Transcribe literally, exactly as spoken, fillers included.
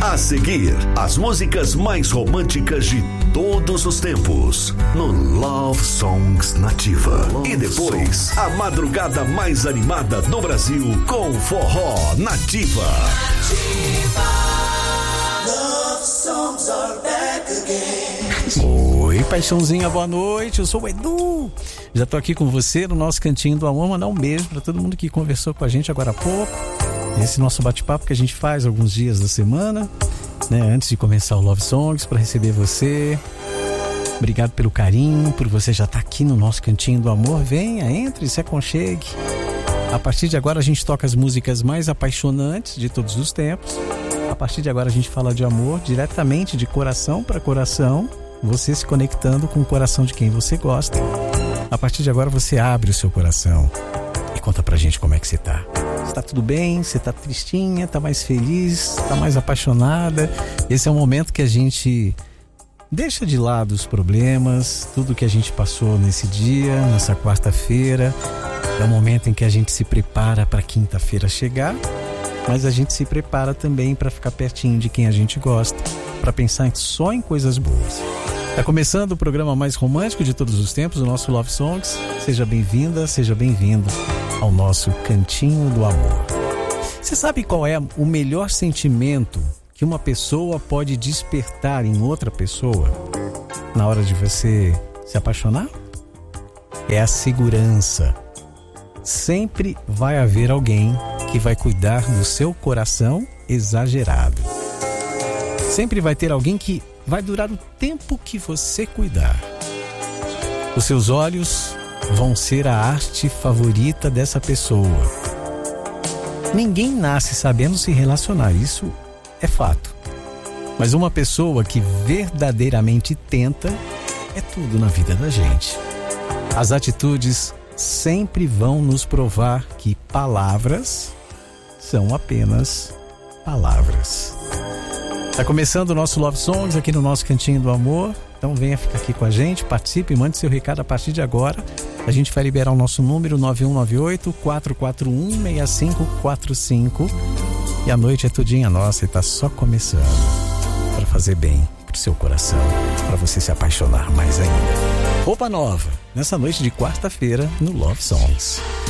A seguir, as músicas mais românticas de todos os tempos no Love Songs Nativa. Love e depois, Songs. A madrugada mais animada do Brasil com Forró Nativa. Nativa. Love songs are back again. Oi, paixãozinha, boa noite. Eu sou o Edu. Já tô aqui com você no nosso Cantinho do Amor. Mandar um beijo para todo mundo que conversou com a gente agora há pouco. Esse nosso bate-papo que a gente faz alguns dias da semana, né, antes de começar o Love Songs, para receber você. Obrigado pelo carinho, por você já estar aqui no nosso Cantinho do Amor. Venha, entre, se aconchegue. A partir de agora a gente toca as músicas mais apaixonantes de todos os tempos. A partir de agora a gente fala de amor diretamente de coração para coração, você se conectando com o coração de quem você gosta. A partir de agora você abre o seu coração e conta pra gente como é que você tá. Você tá tudo bem? Você tá tristinha? Tá mais feliz? Tá mais apaixonada? Esse é um momento que a gente deixa de lado os problemas, tudo que a gente passou nesse dia, nessa quarta-feira. É o momento em que a gente se prepara para quinta-feira chegar, mas a gente se prepara também para ficar pertinho de quem a gente gosta, para pensar só em coisas boas. Tá começando o programa mais romântico de todos os tempos, o nosso Love Songs. Seja bem-vinda, seja bem-vindo ao nosso Cantinho do Amor. Você sabe qual é o melhor sentimento que uma pessoa pode despertar em outra pessoa na hora de você se apaixonar? É a segurança. Sempre vai haver alguém que vai cuidar do seu coração exagerado. Sempre vai ter alguém que vai durar o tempo que você cuidar. Os seus olhos vão ser a arte favorita dessa pessoa. Ninguém nasce sabendo se relacionar, isso é fato. Mas uma pessoa que verdadeiramente tenta é tudo na vida da gente. As atitudes sempre vão nos provar que palavras são apenas palavras. Tá começando o nosso Love Songs aqui no nosso Cantinho do Amor. Então venha ficar aqui com a gente, participe, mande seu recado a partir de agora. A gente vai liberar o nosso número nove um nove oito, quatro quatro um, seis cinco quatro cinco. E a noite é todinha nossa e tá só começando para fazer bem pro seu coração, para você se apaixonar mais ainda. Roupa nova, nessa noite de quarta-feira no Love Songs.